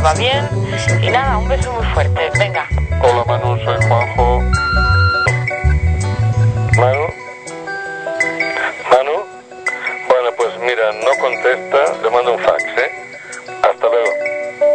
va bien. Y nada, un beso muy fuerte. Venga. Hola Manu, soy Juanjo. Manu. Manu. Bueno, pues mira, no contesta, le mando un fax, ¿eh?